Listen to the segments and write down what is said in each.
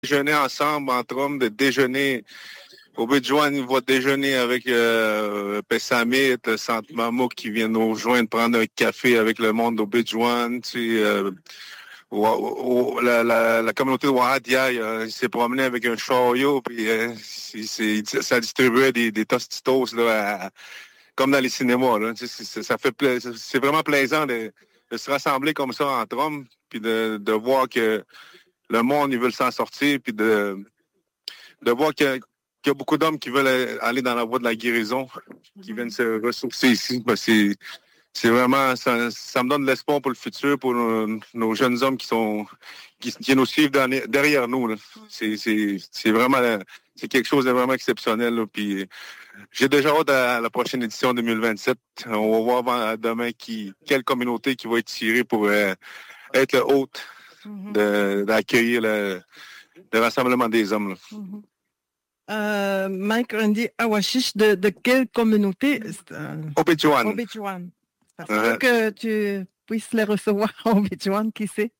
déjeuner ensemble entre hommes, de déjeuner. Au Béjouane, il va déjeuner avec Pessamit, Sant Mamo qui vient nous rejoindre prendre un café avec le monde au Béjouane. La communauté de Ouahadia, il s'est promené avec un chariot, puis ça distribuait des tostitos là, comme dans les cinémas. Là. C'est vraiment plaisant de se rassembler comme ça entre hommes, puis de voir que le monde, ils veulent s'en sortir, puis de voir qu'il y a beaucoup d'hommes qui veulent aller dans la voie de la guérison, qui viennent se ressourcer ici. Ben, c'est vraiment, ça me donne de l'espoir pour le futur, pour nos jeunes hommes qui nous suivent derrière nous. Là. C'est vraiment, c'est quelque chose de vraiment exceptionnel. Là. Puis j'ai déjà hâte à la prochaine édition 2027. On va voir demain quelle communauté qui va être tirée pour être le hôte d'accueillir le rassemblement des hommes. Là. Mike Randy Awashish, de quelle communauté? Obidjouan. Obidjouan. Parce que tu puisses les recevoir en Obidjouan, qui sait?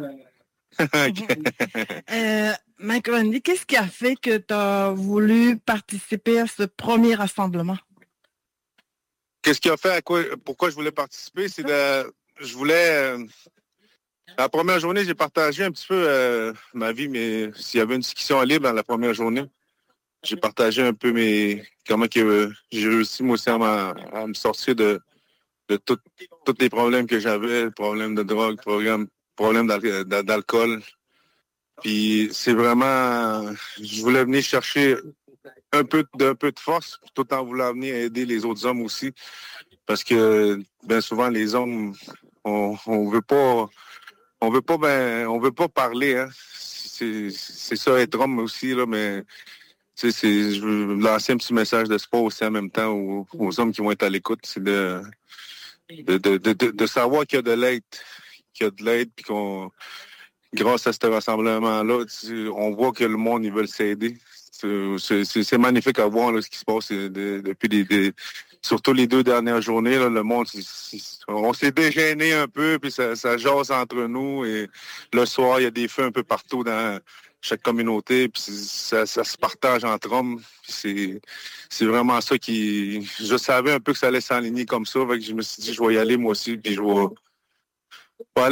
Mike Randy, qu'est-ce qui a fait que tu as voulu participer à ce premier rassemblement? Qu'est-ce qui a fait pourquoi je voulais participer? Je voulais... la première journée, j'ai partagé un petit peu ma vie, mais s'il y avait une discussion libre dans la première journée, j'ai partagé un peu comment que j'ai réussi moi aussi à me sortir de tous les problèmes que j'avais, problèmes de drogue, problèmes d'alcool. Puis c'est vraiment, je voulais venir chercher un peu de force, tout en voulant venir aider les autres hommes aussi, parce que bien souvent les hommes, on veut pas parler. Hein. C'est ça être homme aussi là, mais je veux lancer un petit message d'espoir aussi en même temps aux hommes qui vont être à l'écoute, c'est de savoir qu'il y a de l'aide, puis grâce à ce rassemblement-là, on voit que le monde, ils veulent s'aider. C'est magnifique à voir là, ce qui se passe depuis surtout les 2 dernières journées. Là, le monde, on s'est dégêné un peu, puis ça jase entre nous. Et le soir, il y a des feux un peu partout dans chaque communauté, puis ça se partage entre hommes. C'est vraiment ça qui... Je savais un peu que ça allait s'enligner comme ça, fait que je me suis dit, je vais y aller moi aussi, puis je vais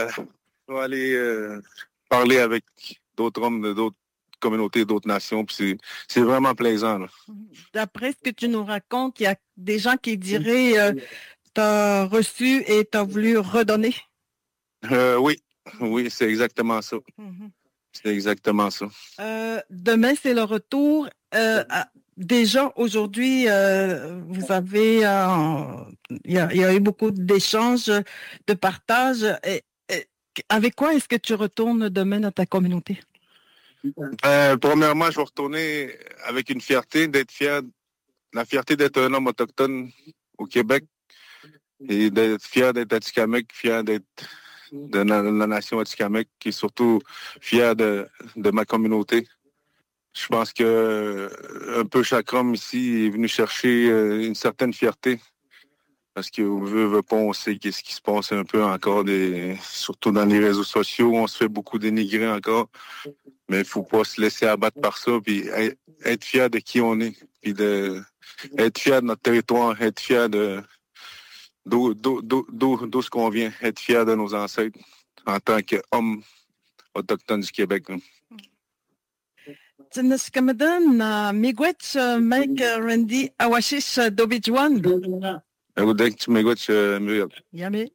aller parler avec d'autres hommes de d'autres communautés, d'autres nations, puis c'est vraiment plaisant. Là. D'après ce que tu nous racontes, il y a des gens qui diraient t'as reçu et t'as voulu redonner. Oui, c'est exactement ça. C'est exactement ça. Demain, c'est le retour. Déjà, aujourd'hui, vous avez... il y a eu beaucoup d'échanges, de partages. Avec quoi est-ce que tu retournes demain dans ta communauté? Premièrement, je vais retourner avec une fierté, la fierté d'être un homme autochtone au Québec et d'être fier d'être Atikamekw, fier d'être de la nation Atikamekw, qui est surtout fier de ma communauté. Je pense que un peu chaque homme ici est venu chercher une certaine fierté. Parce que veut pas, on sait qu'est-ce qui se passe un peu encore, surtout dans les réseaux sociaux, on se fait beaucoup dénigrer encore. Mais il faut pas se laisser abattre par ça, puis être fier de qui on est, puis être fier de notre territoire, être fier d'où ce qu'on vient, être fier de nos ancêtres en tant qu'homme autochtone du Québec. Tinaskamadan, Miigwech, Mike Randy Awashish d'Obidjouan. Yami.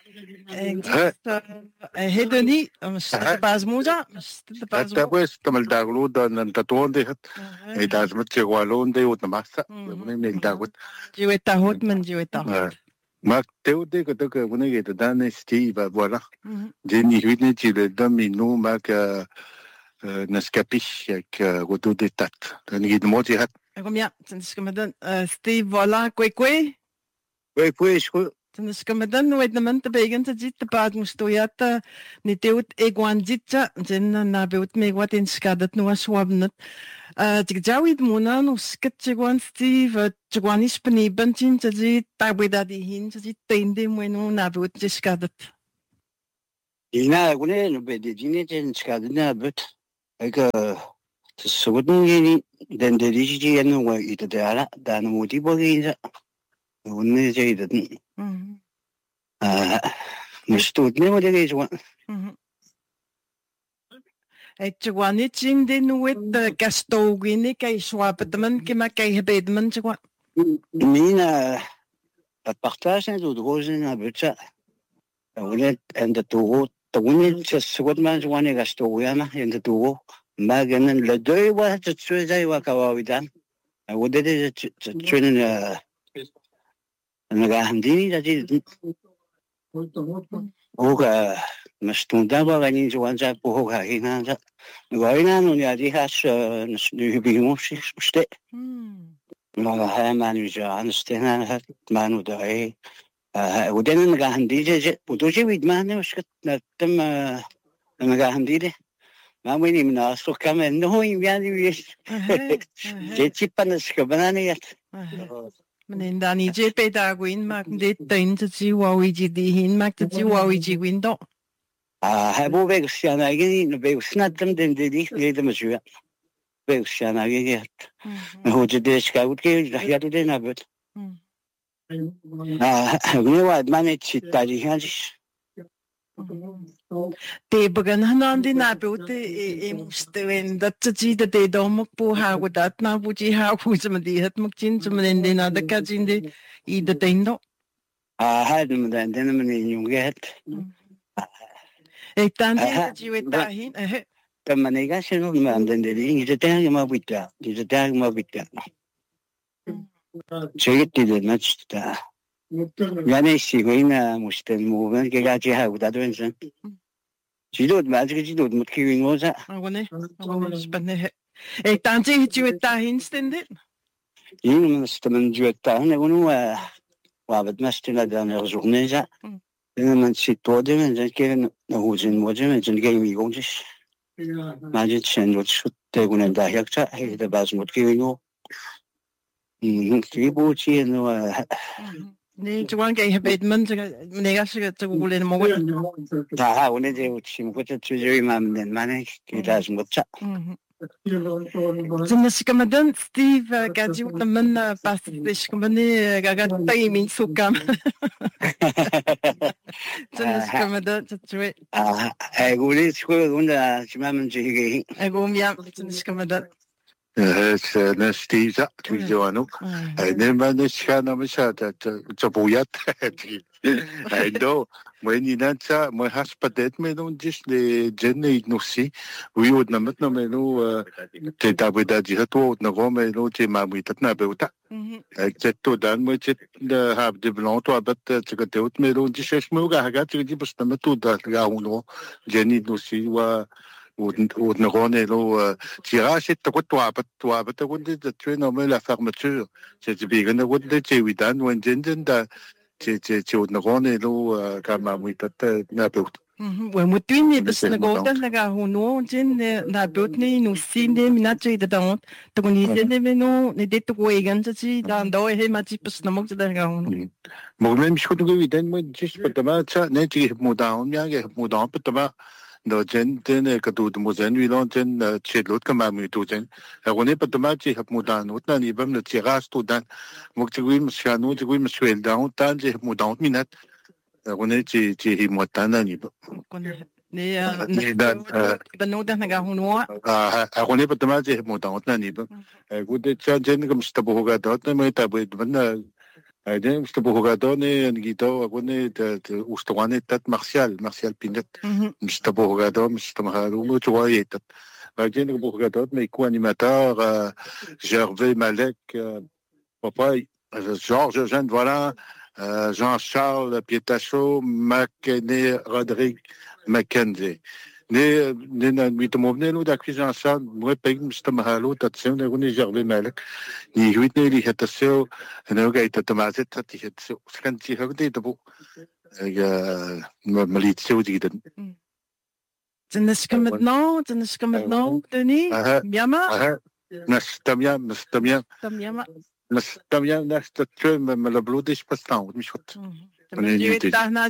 Hedoni, Bazmuja, Tapos tamaldagulo dan tatuonde hat. Itasmat chegwalonde utmasa. Nagdagut. Jiwetahot man jiwetahot. Mak teude que vous n'avez pas donné Steve, voilà. J'ai ni huit ni le domino mak naskapi avec roto de tat. Ni de moti hat. Combien? Tinaskamadan, Steve, voilà, quoi. Oui, je crois. Tinaskamadan, wait naman tabigan sa jit, tapad mo stoyata, ni teut egwan jitja, jen na beut megwat in skadat no aswabnat. Tigjawid muna no skat chigwan Steve, chigwan is paniban chin sa jit, tabwedadihin sa jit, tende mo no na beut jiskadat. Ina gune no bede jine jen skadat na bet. Sebenarnya dan dari sisi yang itu adalah dan motif bagi ini jadi mesti ni mau jadi cuma Chegwani ching de nuet kastogini kay swapatman kima kay habedman chegwa. Mina partage itu dosen abca. Ulit and the two unit just what man one gastoyana and the two maganan la doy wa tsuza wa kawawidan. I would did it training nagahandi jadi Oga mastunda ba ganin juan sa po ga hina sa goina no ya di has nu bimo ste ma ha manu ja anstena hat manu dai ودنا nagahandi je udoji widman uskat natam nagahandi ما ويني من أصله كمان هو يعني ويش جيتي بنس كبنانيات من عندني جي بيداغوين ما كنت تين تجي واويجي ديهين ما تجي واويجي ويندو هبو بيغس أنا يجي نبيغس نادم دندي ليدا مجوا بيغس أنا يجي هو جديش كاود كي رحياتو دينا بيت نواد ما نتشي تاريخ هذيش Te bagan hanan din na buti mustawen dat ji da te do mo po ha ko dat na bu ji ha ko sama di hat mak chin sama den na da ka chin de I da tendo ha dum da den man yung get tan de ji weta hin tamaniga sino man den de ni je ta ma bita je ta ma bita chegti de na chita يعني سيغينا مستلمون كي جاها ودادون زين جدود ما أدري جدود متكيرين وزا أغني سبناه تانتي جوتاهين ستندين من استمن جوتاهين ونو وابد ما استنا دان يرزقني زا من سيتودي من زين كي نهوزين وجه من زين كي ميغونجش ما جيت شنوت شوت تقولن داهيك تا هي دباز متكيرين كيبو تي نو 네, 저건 게 해배드만 내가 시가 저거 원래는 먹어. 자, 오늘 제 지금 그저 주저이만 만에 기다려 먹자. 저는 시간마다 스티브 가지 못하면 파스 시간만에 가가 타이밍 속감. 저는 시간마다 저쪽에. 우리 school 온다 지만은 저기. 아이고 미안. 저는 시간마다. نستيزا تجوانو نما نشكانا مشاتا تبويات عندو وين نانسا ما هاسبدت منو جيش لجنة يدنوسي ويود نمتنا منو تدابدا جهتو نغو منو تي ماميتتنا بوتا جتو دان مو جت هاب دبلون تو ابت تكتوت منو جيش اسموغا هاگا تجي بس نمتو دا غاونو جنة يدنوسي و ونغوني لو تيراش تقول توابت تقول تشوي نومي لا فارماتور تبيغنا ود تشويدان وين جندن دا تشي ونغوني لو كما ميتت نابوت ومتويني بس نغوتا نغا هونو جن نابوتني نوسيني مناتشي داون تقولي جن منو نديت كويغان تشي دان دو هي ماتي بس نموك دا هونو مغمن مش كنت قوي مو جيش بتما تشا نجي موداون يا موداون بتما no ten kadud muzen wilon ten chedlot kamami tuzen agone patamachi hap mudan utna ni bam na tiras tudan muktigui mshanu tigui mshwel down tan je mudan minat agone chi himotana ni ne dan banoda naga hunwa agone patamachi mudan utna ni bam gude chanjen kam staboga dot me tabu ban Aiden sto bogadone ngito agone ustwane tat Martial Pinet sto bogado sto mahalo mo choyetat Aiden bogadot me co-animateur Gervais Malek papa Georges Jean voilà Jean-Charles Pietacho Mackenzie Rodrigue Mackenzie ne mit movne no da kwijansa mo pegm sto mahalo tat sene agone Gervais Malek ni huitne li hatasso أنا قاعد تتماسك تاتي سكنت فيها بدي تبو مليت سوي جدا تنسكم maintenant Denis Miama نستميام نستميام ملبلودش بس تاون مش وقت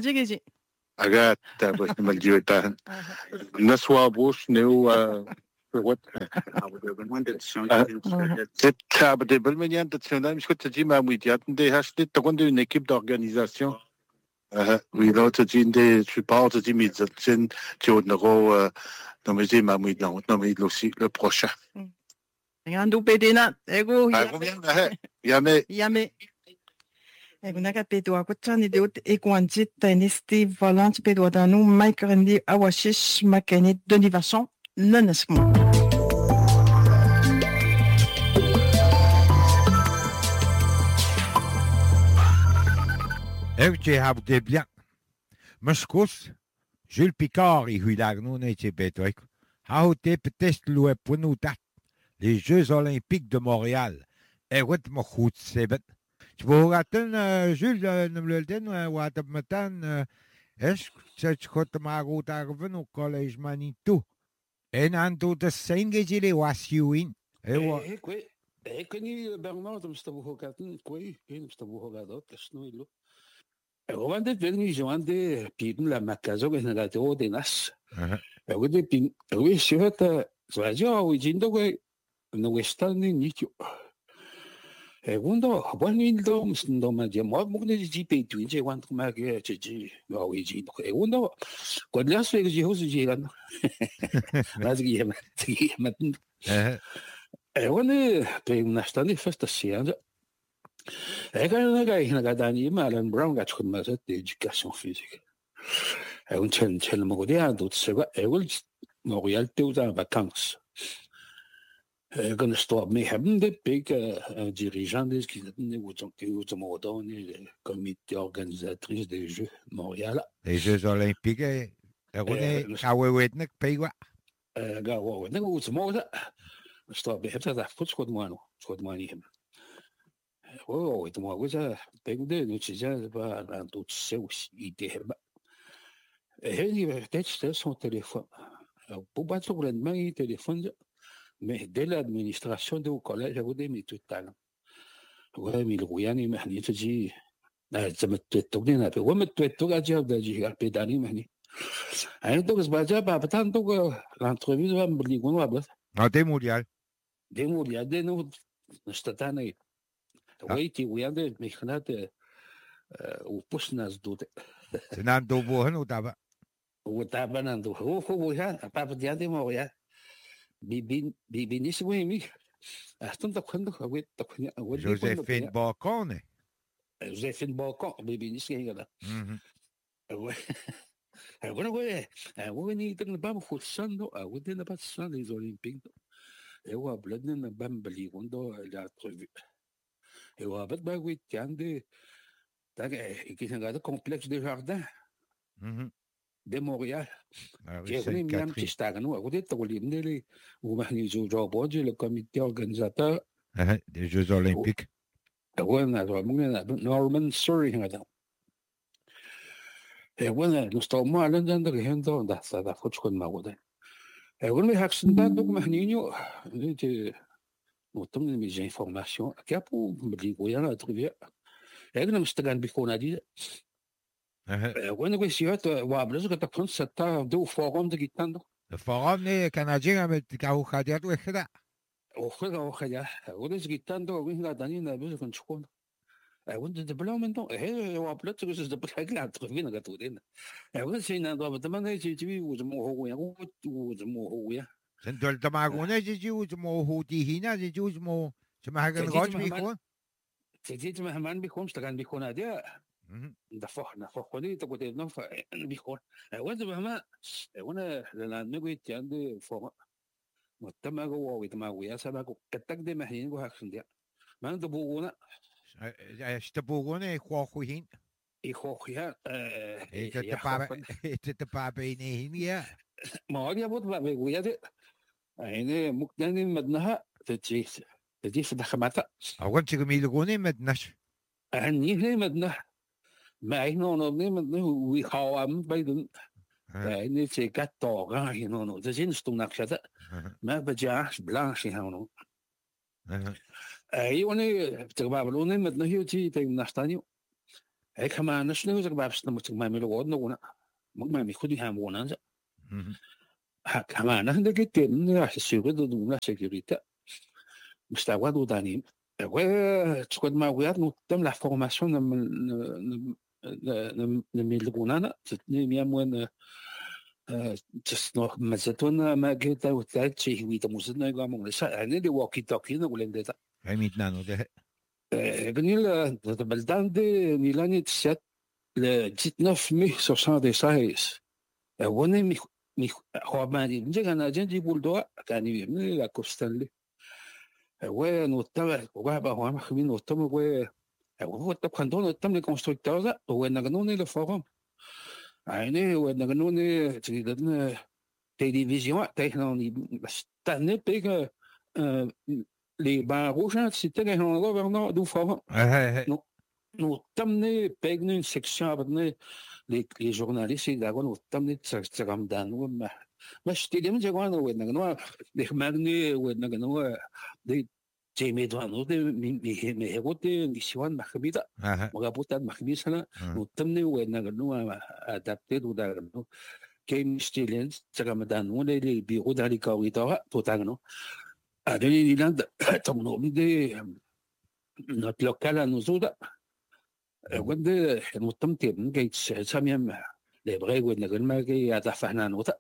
أجات بس ملجوتان نسوا بوش نو C'est abordable, mais il y a international, mais ce que tu dis, ma mouille, des hashtags, tu as une équipe d'organisation. Oui, là, tu dis, tu parles, tu dis, mais tu as une gros, non, mais dis, ma mouille, non, mais aussi le prochain. Ngando pedena, ego Yame. Ego naga pedo ako tani deut ekwanjit tani Steve Valance pedo danu Mike Randy Awashish Makeni Denis Vachon l'honnêtement. Erje have de bien. Muscus, Jules Picard et Huilagno n'étaient bêtoik. Haute peut-être loué pour nous date. Les Jeux Olympiques de Montréal. Et what mo goed sebet. Tu peux regarder Jules Nemlelden ou à Tabmatan. Est-ce que tu as magot arrivé au collège Manitou? Et n'ando de Saint-Gégé Wassiouin. Et quoi? Et que Bernard, tu me regardes, quoi? Tu me regardes, qu'est-ce que nous Rwanda veni joande pin la makazo que na gato de nas. Rwanda pin, rwi sihata zwajo wijindo que no estani nicho. Segundo, buenindo msindo madia mo mugne ji pe tu je want ma que ji wa wijindo. Segundo, cuando las ve ji hosu ji gan. Las guia ma. Rwanda pe na stani festa sianda. Alan Brown got to l'éducation physique. On tient le modèle d'autres secondes. Et on Montréal tout en vacances. Quand je stop me haben des big dirigeants des qui ont donné le comité organisatrice des Jeux Montréal. Les Jeux Olympiques. On est à Wewetnek Paywa. Gawa, ne où c'est moi. Stop me hebben dat goed schot man him. Oh, et moi, ça, pegde, nous disons, pas dans tout ça aussi, idée. Et il va peut-être son téléphone. Pour pas trop rendement, il téléphone, mais dès l'administration du collège, vous avez tout le temps. Ouais, mais le Royan, il m'a dit, ça me tourne un peu. Ouais, mais tu es tout à dire, j'ai un peu d'année, m'a dit. Et donc, c'est pas déjà, pas tant que l'entrevue va me dire, on va voir. Ah, des mondiales. Des mondiales, des nous, cette année. Oui, tu vois, mais je n'ai pas au poste nas doute. C'est un dobo, non, t'as Ou t'as pas un doute. Oh, faut voir, pas pour dire des mots, ya. Bibi, ni c'est oui, mais. Attends, t'as quoi, oui, t'as quoi. Joséphine Bacon. Joséphine Bacon, bibi, ni c'est rien là. Ouais. Ouais. Ouais, ni t'as pas me faire ça, non. Ouais, t'as pas ça les Olympiques. Et ouais, bled n'a pas me bali, on doit l'entrevue. Et on va pas oui, tiens de qui sont gardés complexe des jardins de Montréal. J'ai venu même qui stagne nous, à côté de l'hymne où Mahnizo Jobodge, le comité organisateur des Jeux Olympiques. Ouais, Norman Surrey, et ouais, nous sommes à l'endroit de Hendo, ça va foutre comme ma route. Et on me haxen pas donc Mahnizo, notamment mes informations, qui a pour me dire où il y a la trivière. Et je me suis dit, qu'on a dit. When we see it, Wablas got a concert do forum de Gitando. Le forum canadien avec Kaoukhadiat ou Ekda. Okhaya, what is Gitando, we got done in a bit of control. I went to the development. Hey, Wablas is the pregnant to win a good in. I was saying that the manager was more who Sendol Tamagone, did you use more Hutihina, did you use more Chamagan Hodge before? Did my man becomes the gun because idea. The Fokoni to what enough before. I went to Mama. I want to navigate and for what Tamago with my way as I go attack them and go action there. Man the Bugona. The Bugone, Quahuin. It's the Papa in here. Maria, what we had it. I know Mukdani Madnaha, the chief of the Hamata. I want to go meet the Gone Madnash. And you name Madna. May no name we how I'm by the. And it's a cat dog, you know, the sins to Nakshata. Mabajas, Blanche, you know. I only to Babylon, but no huge Nastanu. I come on, a snooze about some of my middle one. Mammy couldn't have one answer. كمان هذا قلت من السيرة دون sécurité مستوى دوداني وتقول ما وياد نتم لا فورماسيون نميلغونا تتني ميامون تسنو مزتون ما قلت وثالث شيء ويدا مزنا يقامون لسا يعني اللي واكي توكينا ولا ندتا عميتنا نوده بنيل بلدان دي نيلاني تسات le 19 mai 76 وانا هو ما دي نجي انا جندي بولدوا كان يبني لا كوستانلي ونوتم وبابا هو ما خمين نوتم هو كان نوتم لي كونستركتور هو نغنوني لو فورم عيني هو نغنوني تريدنا تلفزيون تاعنا بس تاني بيك les bancs rouges c'était les gouverneurs du forum nous t'amener pegner une section avec les journalistes et là nous t'amener تسرم دانو ما شتي من جوانو وين les magné وين des جيمي دوانو مي هوتي نيشوان مخبيدا مغابوتا مخبيسنا nous t'amener وين adapté ou كاين شتيلين تسرم دانو les bureaux dans les corridors totalement à Disneyland, notre local à nous autres, nous sommes des gens les vrais ou les gens qui ont fait un autre.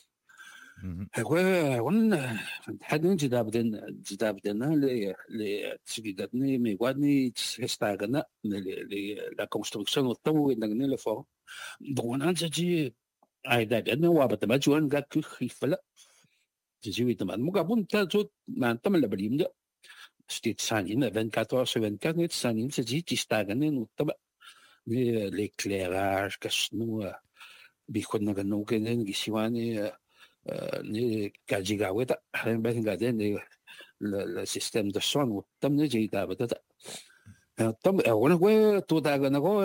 حد جدابنا لتسجيلاتنا ميوادني تستعجلنا لا كونستركسيون والطو نغني لفوق دون انجي عيدنا وابد ما جوان قال كل خيفلا تجيوي تمام مقابل تاجو ما انتم اللي بريم ده ستيت سانين 24 sur 24 net سانين تجي تستعجلنا نطبع l'éclairage كشنو بيكون نغنو كده نجيواني ni kajigawe ta ben gaden le système de son ou tam ne jita bata tam on a tout à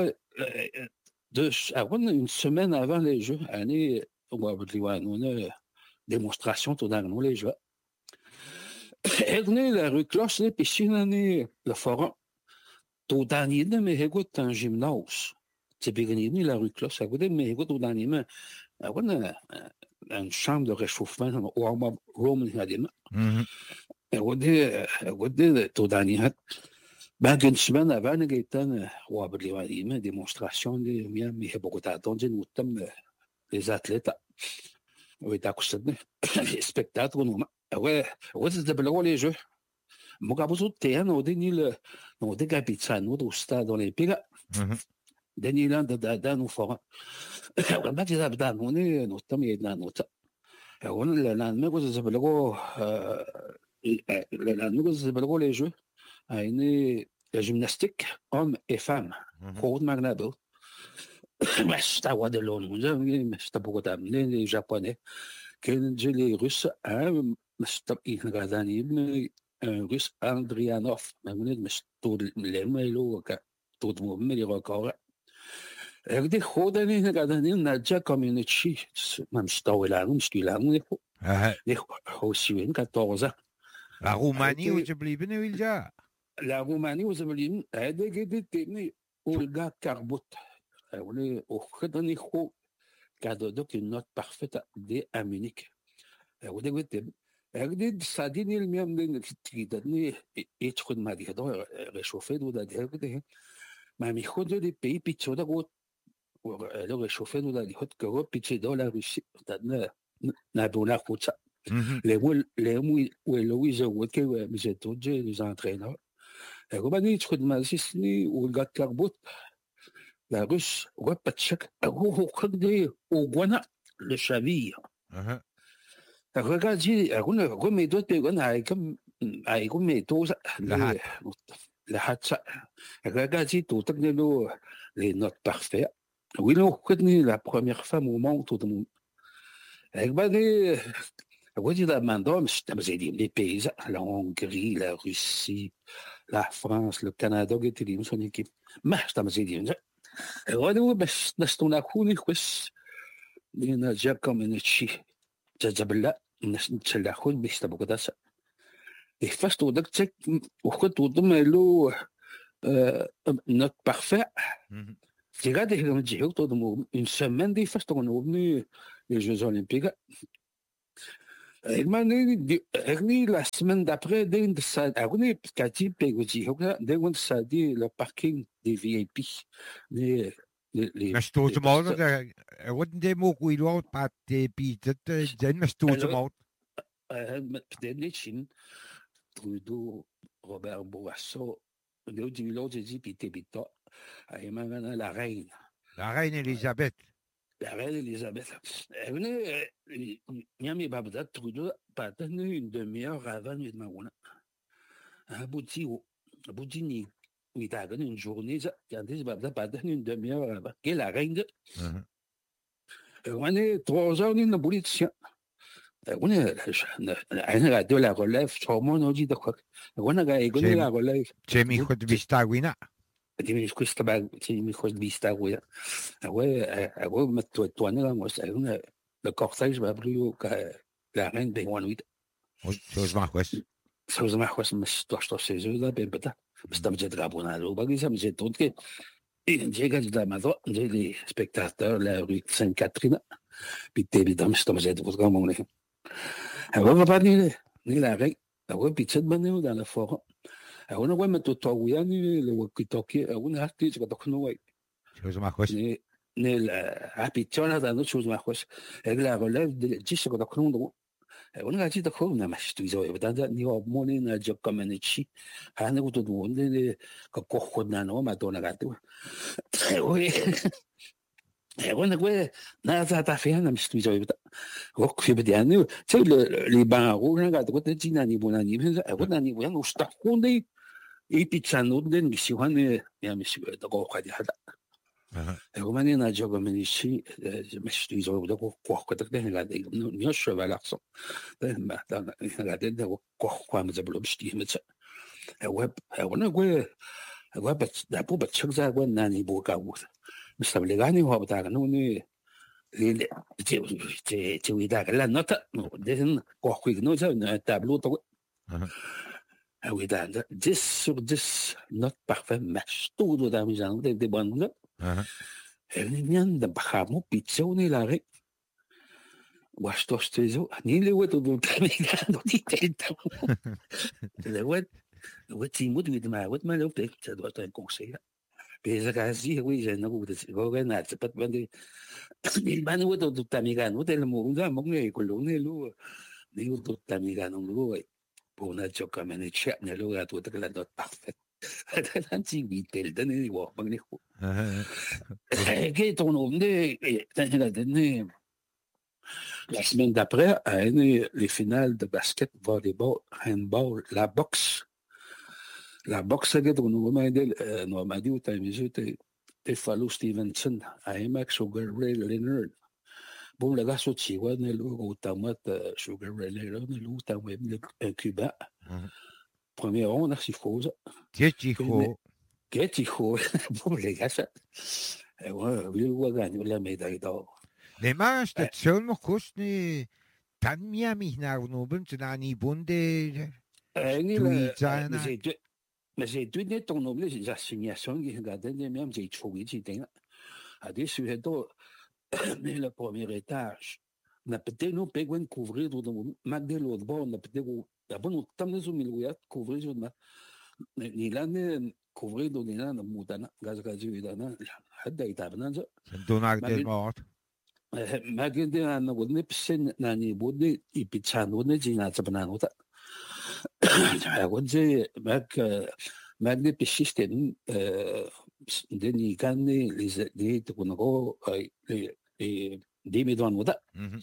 une semaine avant les jeux année on va une démonstration tout dans les jeux et la rue Cloche les piscines le forum tout dans mais écoute un gymnase c'est bien la rue Cloche ça veut mais écoute tout dans une chambre de réchauffement au Rome هذه ودي تودانيات بعد نسمع نبان جيتان وابلي واديما ديمونستراسيون دي مي بوغوتا دونجن وتم les athlètes ويتاكسدنا spectacle نوما وتدبلوا les jeux مقابل تيان ودي نودي كابيتسانو دو ستاد اولمبيك Disneyland da no forum. Quando ti da noni no tammi da nota. On la numéro de zabelgo la numéro de zabelgo les jeux a une la gymnastique hommes et femmes. Pour magnabo. Mais sta wa de l'on, mais sta beaucoup d'amener les japonais que les russes sta in un russe Andrianov, mais tout les mails tout le monde les records. هذه خودني هذا نرجع كوميونيتي ما مش طويلة هو سوين 14 لا روماني وجبليبني ويلجا لا روماني وجبليبني هذا قد تبني أولغا كاربوت ولي أخذني خو كادو دوك une note parfaite دي à Munich وده قلت هذه صاديني الميم تقدرني يدخل ما دي هذا ريشوفيد وده ده ما ميخوض لي بي بيتشو ده le réchauffé nous a dit que pitcher dans la Russie n'a pas la route les Louis Woodke mais j'ai tout les entraîneurs et comme dit je me dis ni ou le gars Carbot la Russe ouais pas de chèque au Guana le Chavir regarde on remet d'autres on a comme métaux la hatcha regarde tout les notes parfaites. Oui, non, la première femme au monde, tout le monde. Les pays, la Hongrie, la Russie, la France, le Canada, qui étaient son équipe. Mais je t'ai dit, je t'en ai connu, il y a déjà comme une chi. Jabla, je l'ai connu, mais c'est beaucoup d'assa. Et face au docteur, au coup, tout le monde, notre parfait. Je regarde une semaine des festes qu'on a venu les Jeux Olympiques. La semaine d'après, le parking des VIP. Mais stod som alt, hvordan det må gå i lov, bare det bitet, den med stod som alt. Det er lidt sådan, Trudeau, Robert Bourassa, det er jo de lov til at sige, bitte, la reine. La reine Elisabeth. La reine Elisabeth. Miami Babda, Trudeau, pas une demi-heure avant de Marouna. Un bouti, il t'a donné une journée, quand il Babda, pas une demi-heure avant. Quelle la reine? On est 3 heures dans la politique. On est de la relève, sûrement, on dit de quoi. On a gagné la relève. Jamie Hodvistagwina. Jamie Hodvistagwina. Ouais, mais toi, moi, le cortège va plus la reine de One Zoals mag was. Zoals mag was, mais toi, je sais ça, ben peut-être. Mais c'est un petit drabonado, bah, ça me dit tout que. J'ai gagné de la maison, j'ai les spectateurs, la rue Sainte-Catherine. Puis, évidemment, c'est un petit drabonado. On va pas ni la règle. On puis cette bonne dans la forêt. On a même tout le le walkie-talkie. On a acheté ce que nous avons. Zoals mag was. Ni la habitude dans notre chose mag was. Et la relève de 10 ce que nous avons. On a dit d'accord, on a marché tout ça. Dans ni au monde na job community. On a eu tout le monde que quoi na no ma dona gato. Oui. On a quoi na ça fait un marché tout ça. Donc في بديانه تي لي بانغو انا قاعد قلت جيناني بوناني قلنا وين وشتاكوني اي بيتسانو دن بيسيوان يا مش دغو قاعد هذا روماني انا جوغ من شيء مش يزو دغو كوخ كده قاعد نيوش فالاكسون ما قاعد دغو كوخ ما زبلو بشتي مت ويب وانا ويب دابو بتشغزا قلنا بوكاو مستبلغاني هو بتاعنا tu vois la note des quoi que nous un tableau ah oui 10 sur 10 note parfait match tout dans mes gens des bonnes notes et vient de Bahamo pizza on est là واش تيزو ني اللي ودو بالكاميرا ديتيلتو ود تيمود ويد ما ود ما لو تدوى تنكونسي بيزغازي وي جنو غوغنا تبت بندي البان ودو تاميغان ودل موغا موغي كلوني لو نيو تاميغان لو بونا جوكا من تشا نلو ات ودل دوت بارفيت هذا انتي بيتل دني و بغني خو كي تونو ندي تني La semaine d'après, les finales de basket, volleyball, handball, la boxe. La boxe, c'est qu'on m'a dit, tu as vu, tu Fallu Stevenson, IMAX, Sugar Ray Leonard. Bon, le gars, c'est tu vois, Sugar Ray Leonard, tu as un Cuba. Première ronde, c'est faux. Qu'est-ce bon, les gars, ça. Oui, on va gagner la médaille d'or. Nee, maar dat zo nog kost niet. Dan Miami nou noemen ze daar niet bonde. Mais j'ai deux net ton nom, les assignations qui regardaient même, j'ai trouvé, j'ai dit, à des sujets mais le premier étage, n'a peut-être nous payé couvrir tout le monde, mais de l'autre bord, n'a peut-être, d'abord, nous t'amener sur milliards, couvrir sur ma, ni là, couvrir dans les landes, moutana, gaz, dana, hadda, itabana, Donald del Mort. Maganda na wadne pisen na ni bodne ipitsan wadne jina sabana nota. Wadje magne pisisten deni kanne les tukunago les demidon wada.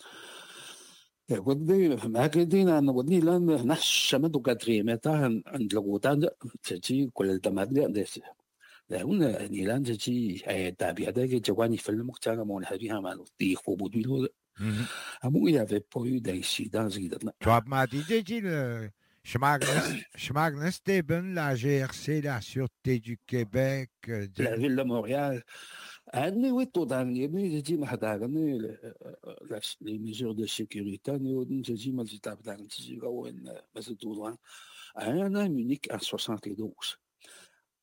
Wadne maganda na wadne lan nashama do 4e étage en lagotan tji kol tamadne des. هنا نيلان تجي تابع ده جواني في المقتنع مون هذه ما نطيخ وبدو أمو il avait pas eu d'incident زيدنا. Tu as m'a dit le Schmagnes Steben, la GRC, la Sûreté du Québec, la ville de Montréal. أنا ويتو داني تجي ما حدا les mesures de sécurité nous تجي ما تجاب داني تجي وين ما تدوران. أنا Munich en 72.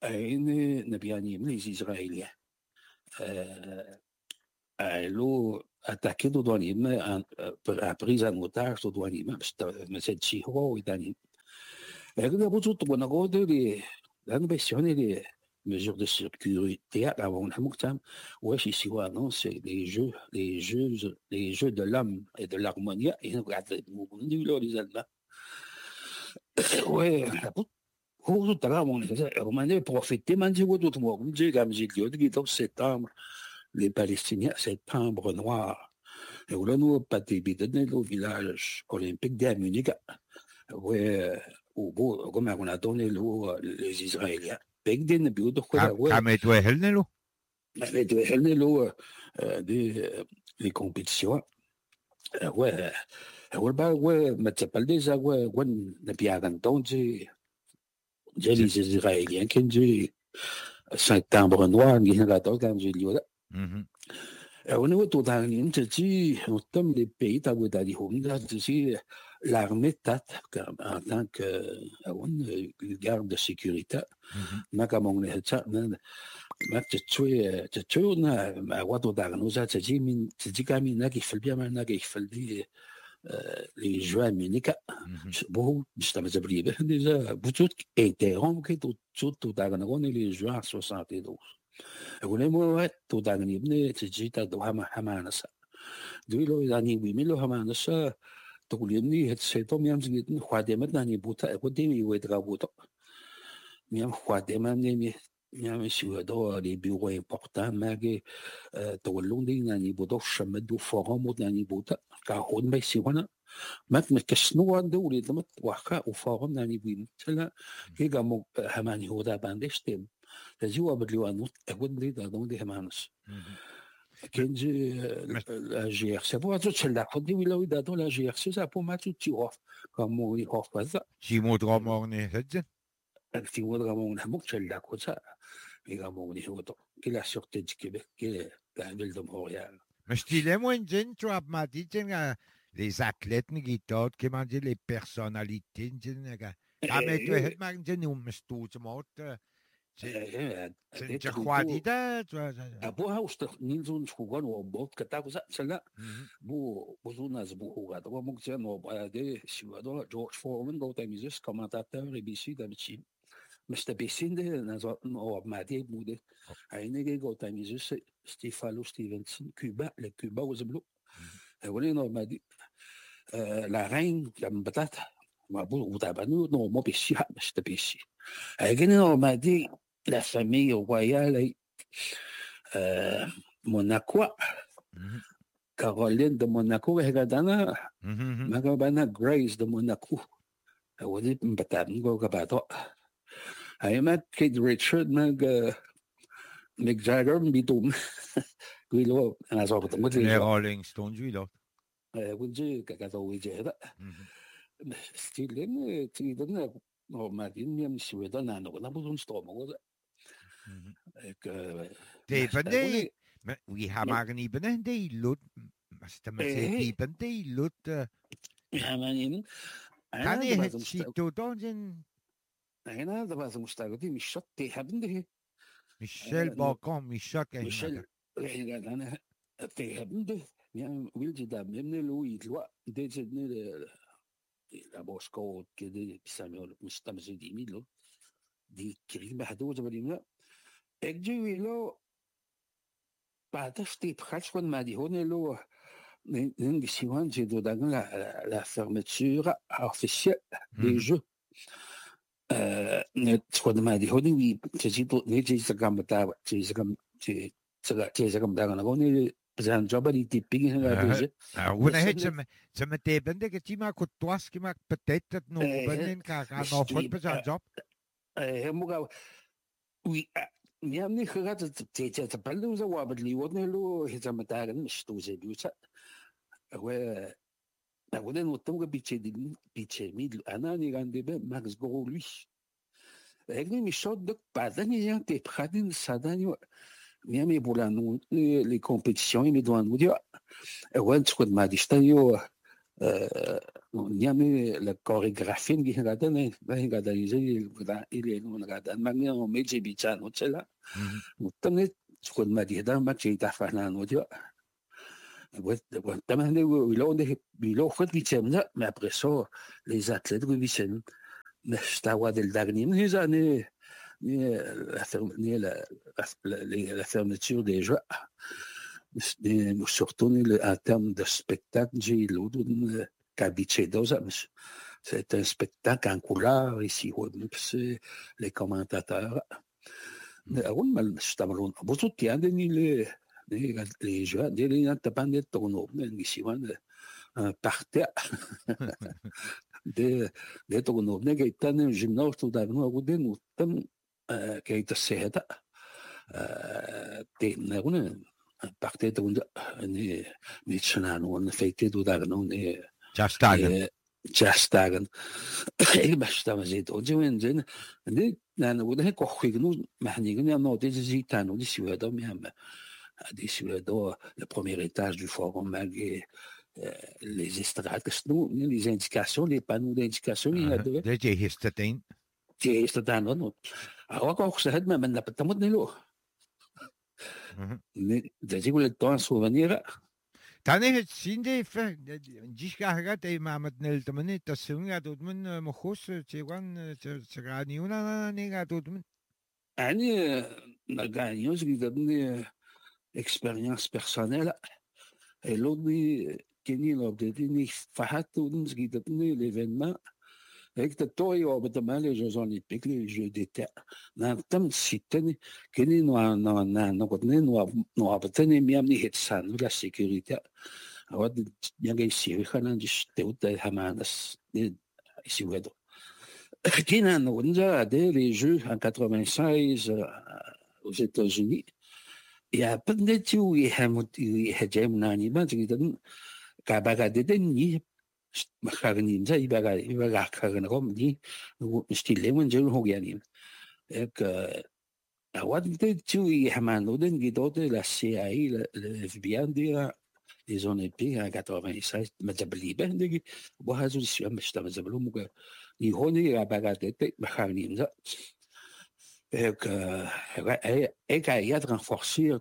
نبياني من les Israéliens. L'eau attaqué tout douanier, mais à prise en otage tout douanier, mais c'est Chihuahua ou Dani. Et que d'abord tout on a regardé les mesures de sécurité avant la moutam. Ouais, ici non, c'est les jeux de l'homme et de l'harmonie. Et on regarde les là les Allemands. Ouais, tout à l'heure on a profité, man, j'ai tout le monde, j'ai comme j'ai dit, septembre, les Palestiniens, septembre noir. Et là, nous, pas d'évident, au village olympique de Munich, ouais, comme on a donné les Israéliens. Begden, bio, de quoi, ouais. Kamet ouais, helnelo. Mais de helnelo, les compétitions. Ouais, ouais, mais c'est pas déjà, ouais, ne bien entendre, j'ai les Israéliens qui ont septembre noir, ils ont gâté quand j'ai lu là. On est tout dans une petite, comme les pays d'Abu-Dhabi, l'armée tâte en tant que garde de sécurité. Mais comme on est ça, mais tu on a what on a nous a dit camina qui fait bien maintenant qui fait les jeux à Munich. Bon, je t'avais oublié déjà, beaucoup interrompre tout dans les jeux en 72. ولما وقت تودعني ابني تجيت دوها حمانسا دويلو يعني بيميلو حمانسا تقول ابني هتسيتو ميام زيدن خادمت ناني بوتا قدامي ويدغا بوتا ميام خادمة ميام سيودو لي بيو امبورطان ماغي تقولون دي ناني بوتا شمدو فورمو ناني بوتا كاهون باي سيوانا مات مكسنو دولي دمت وحكا وفورم ناني بيمتلا هيغا مو حماني هودا باندش تيم لازم بدلوا نوت أقول لي ده هم عنص كنجي la GRC pour tout cela faut dire là oui dans la GRC ça pour mettre tout off comme on y off pas ça Si mo dramorne hedge. si on vraiment on a beaucoup cela quoi ça et vraiment on est autant que la sûreté du Québec que la ville de Montréal. Mais je dis les moins jeunes tu as m'a dit les athlètes qui t'ont qui m'ont dit les personnalités ah mais tu es mal dit nous me tout mot c'est quoi dit أبوها نينزون شكوان وبوت كتاكوزا سلا بوزوناز بوهوغا دوا ممكن وبعدين شو جورج فورمان قلت ميزوس كومنتاتور ABC دامشين مست بيسين ده نازو مادي بوده عيني قلت ميزوس ستيفالو ستيفنسون كوبا لكوبا وزبلو ولي نو مادي la reine لما بتات ما بو وتابانو نو مو بيسي مست بيسي عيني نو مادي la famille royale Monaco, Caroline de Monaco, Hegadana, Magabana Grace de Monaco. I was it in Batan, go Gabato. I met Kate Richard, Mick Jagger, Bitum, Guilo, and as of the Rolling Stones, oui, là. Would you get away there? Still in it, or Madin, she would done, and I was storm, was it? Depende, we have magni benende lut, master me depende lut. Kan je het zien doen? هنا ده بقى مستعجلين مش شط تهبنده Michel Bacon, Michel أنا تهبنده يعني ويلجي ده من لوي لوا ده جدنا لابوسكو كده بيسموه مستمزدين ميلو دي كريم بحدود بدينا اجي لو بعد اشتي بخاتش كون ما دي هون لو نندي سيوان جدو دان la fermeture officielle des jeux كون ما دي هون تجيبو نيجي سكامتا تجي سكام تجي سكامتا كون بزان جوبري تيبينغ هذا وانا هيك زعما تيبندك تيما كنت تواس كيما بتيت نو بنين كا نوفر بزان جوب موغا وي يعني خرجت تبلو زوابط لي ودنلو هذا متاعن مش توزي بيوتا هو أقول إنه تمر بيتشي ميدل أنا عندي ماكس جولويش لكن مش صدق بعدين يعني تبخدين سادانيو يعني بولانو لي كومبيتيشن يمدوان وديو وين تكون ما ديشتايو يعني la chorégraphie qui regarde il est on regarde magna on met j'ai bitan au cela mutamne تكون ما دي هذا ما شيء تفعلان وديو Mais après ça, les athlètes, la fermeture des jeux. Surtout en termes de spectacle, c'est un spectacle en couleur ici, les commentateurs. Les jeux, un parterre. Des tournois qui étaient un gymnase tout d'abord, qui était serré. Un parterre de on fêtait tout d'abord. Jastagen. Ik bestaan zit. Ojen dan we hebben genoeg, maar niet genoeg. Deze zit aan, die is weer daar même. Die is weer daar. Le premier étage du forum, les estrades, les indications, les panneaux d'indication. Dat je gisteren in. Die is dat aan, no. Ook al gezegd, maar men dat moet niet lo. Dat je wil het souvenir. Dan is het zin de disgagat e mamat nel tamane tasunga dotmen mochos chewan chagani nega dotmen. Ani nagani qui donne expérience personnelle et l'autre qui l'obdeni fahat uns qui donne l'événement avec le toy au batamal les Jeux olympiques les Jeux d'été dans tam sitene qui no batene miam ni hetsan la sécurité awad bien ici khana jisteuta hamanas ici wedo qui on a les Jeux en 96 aux États-Unis il y a pas de tout il y a jamnani ba qui donne kabaga de ni مخارنين زي بقى خارنهم دي نستيل من جل هو يعني هيك أود تجوي حمان ودن جدود لا CIA لا FBI دي les Olympiques en 96 مزبلي بهندي وهذا الشيء مش تمزبلو مك يهوني بقى ده مخارنين زي هيك أياد renforcer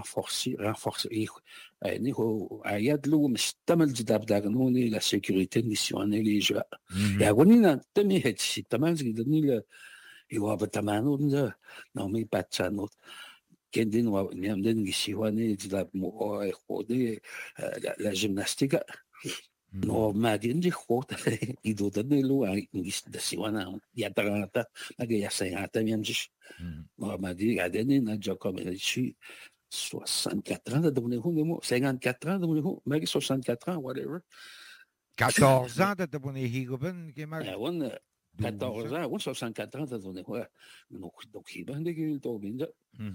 أياد لو مستمل جدا بدارنوني la sécurité nationale les jeux يا غنينا تمي هتشي تمام جدا نيل يوابا تمانو ده نومي باتشانو كندين وميامدين جسيواني جدا مو خودي la gymnastique no magin di khot ido da nelo ingis da siwana ya tarata aga ya sayata miamjish no magi adeni na jacob chi 64 ans de bonneho 54 ans de bonneho magi 64 ans whatever 14 ans de bonneho goben gemar on 14 ans on 64 ans de bonneho donc il va ndegi to binja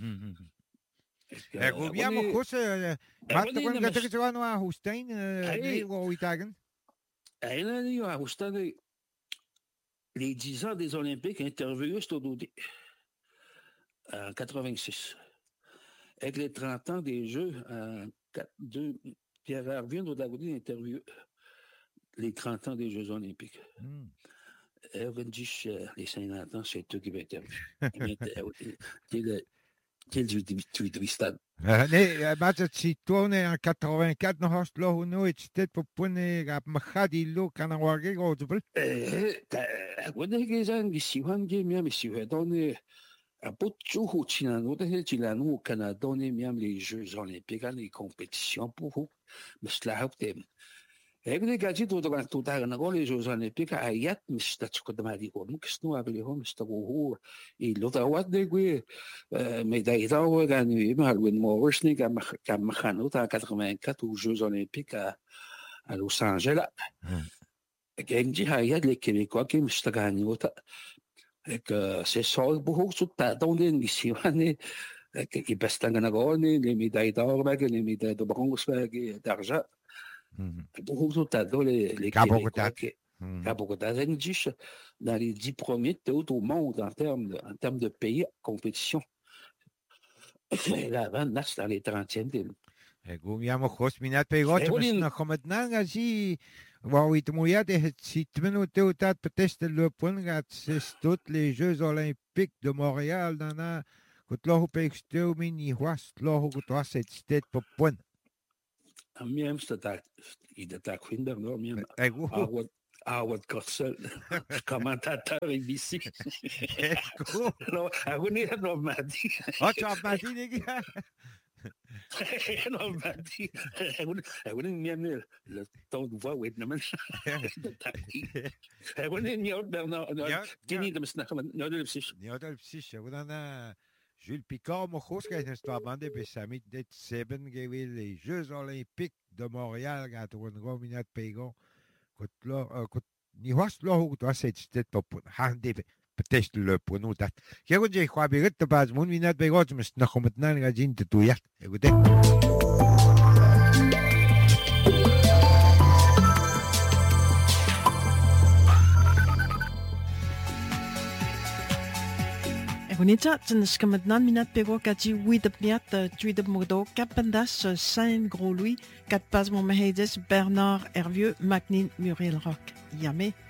Gobiamo cose fatto quando che ci vanno a Hussein o Itagen. À Hussein les 10 ans des Olympiques interviewés en 86. Avec les 30 ans des Jeux, Pierre Hervien d'Odagoudi interview les 30 ans des Jeux Olympiques. Les 50 ans, c'est eux qui vont interviewer. Maar het situatie in 84 nog als lo nooit steeds op punt gab magadi lo kan er wel gehoord. Wanneer je zijn die siwan je meer misschien dan a beaucoup de Chine nous de Chine au Canada on est même les Jeux Olympiques les compétitions pour mais cela a été هيك قاعد يدور توتار نقول جوز أولمبيك عيات مش تشكد ما دي قول ممكن شنو عليهم استووا يلو توات دقوي ميداي تاو كانوا يمهل وين مورشني كان مخانو تا 84 جوز أولمبيك à Los Angeles كان جي عيات لي كيميكوا كي مش تغانيو تا هيك سي سول بوهو سوتا دون دي سيواني كي بستان نقول لي ميداي تاو باك لي ميداي دو برونز باك d'argent beaucoup les Bogota dans les 10 premiers théâtres au monde en termes de pays compétition. Là, dans les 30e. Gomiamo Hosminat Pegot, na Hometnanga si Wawitmoya de Sitmeno Théotat peut-être le point c'est tous les Jeux Olympiques de Montréal dans la Kutlohu Pexteu Mini Huas Lohu Kutwaset State pour point. Miam staat ieder dag vinden nog miam. Awad kotsel commentator ABC. No, aku ni no mati. Oh, tu as mati lagi. No mati. Aku ni miam ni le ton voix Vietnam. Aku ni ni kini de snack no de precies. Ja, dat is precies. We dan Jules Picard, mon groot krijgt een strabande bij Samit dit 7 geweest les Jeux Olympiques de Montréal gaat er een rominat pego. Kot ni was lo dat zit dit op hand de betest le pono dat. Je moet je qua beget de bas mun minat pego mus nog om het nan ga zien te toe ja. Goed. Bonita, tu n'es comme maintenant minute pego kati 8 miat, tu de modo Capendas, Saint Gros Louis, 4 pas mon Mahédes, Bernard Hervieux, Macnin Muriel Rock. Yamé.